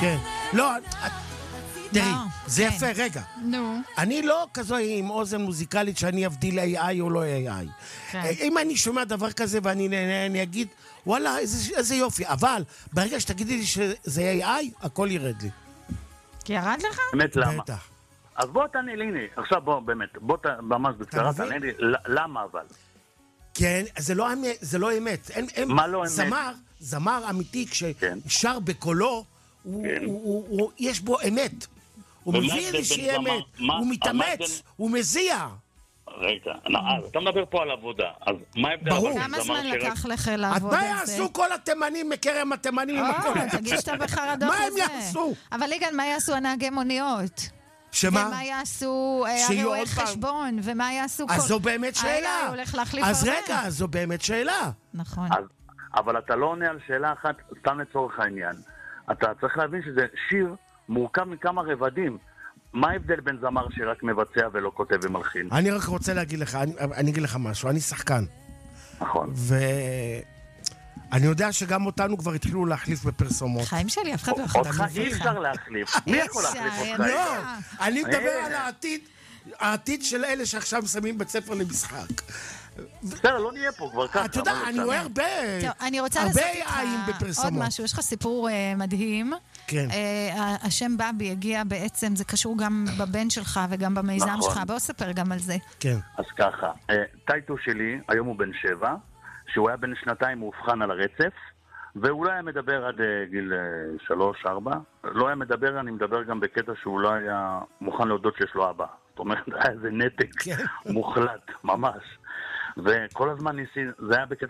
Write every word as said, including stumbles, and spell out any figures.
כן. לא, תראי, לא, זה כן. יפה, רגע. נו. אני לא כזו עם אוזן מוזיקלית שאני אבדיל איי איי או לא איי איי. כן. אם אני שומע דבר כזה ואני נהנה, אני אגיד, וואלה, איזה, איזה יופי. אבל ברגע שתגידי לי שזה איי איי, הכל ירד לי. כי ירד לך? באמת למה? בטח. אז בוא תענה לי, הנה, עכשיו בוא באמת, בוא ת- ממש בקצרה מבין? תענה לי, ל- למה אבל? כן, זה לא אמת, זה לא אמת. אין, אין, מה לא אמת? זמר, זמר אמיתי, כן. כששר בקולו, הוא, כן. הוא, הוא, הוא, יש בו אמת. הוא ומה מביא ההבדל איזושהי בין זמר- אמת, מה- הוא מה מתאמץ, ההבדל- הוא מזיע. רגע, אז אתה מדבר פה על עבודה, אז מה ההבדל? ברור. אבל בין כמה זמר זמן שרק- לקח לך אז לעבוד מה על זה? יעשו כל התימנים מכרם התימנים עם הכל? או, תגיד שאתה בחרדות מה הם לזה. יעשו? אבל יגאל, מה יעשו הנהגי מוניות? שמה? ומה יעשו אה, שיהיו הרואי עוד פעם. חשבון? ומה יעשו כל... אז זו באמת ה-איי איי שאלה. הולך להחליף אז הרבה. רגע, זו באמת שאלה. נכון. אז, אבל אתה לא עונה על שאלה אחת, סתם לצורך העניין. אתה צריך להבין שזה שיר מורכב מכמה רבדים. מה ההבדל בין זמר שרק מבצע ולא כותב ומלחין? אני רק רוצה להגיד לך, אני, אני אגיד לך משהו, אני שחקן. נכון. ואני יודע שגם אותנו כבר התחילו להחליף בפרסומות. חיים שלי, אף אחד לא יכול אותך להחליף אי אותך. אפשר להחליף. מי יכול להחליף אפשר, אותך? אני- לא, אני מדבר אה. על העתיד, העתיד של אלה שעכשיו שמים בית ספר למשחק. בסדר, לא נהיה פה כבר ככה. אתה יודע, אבל אני בסדר. רואה הרבה, טוב, אני רוצה הרבה לעשות איתך איי עוד בפרסומות. משהו. יש לך סיפור אה, מדהים. כן. אה, השם בבי הגיע בעצם, זה קשור גם בבן שלך וגם במיזם נכון. שלך. בוא ספר גם על זה. כן. אז ככה, אה, טייטו שלי, היום הוא בן שבע, שהוא היה בן שנתיים, הוא אובחן על הרצף, והוא לא היה מדבר עד אה, גיל אה, שלוש, ארבע. לא היה מדבר, אני מדבר גם בקטע שהוא לא היה מוכן להודות שיש לו אבא. זאת אומרת, היה איזה נתק כן. מוחלט, ממש. וכל הזמן ניסי, זה היה בקטע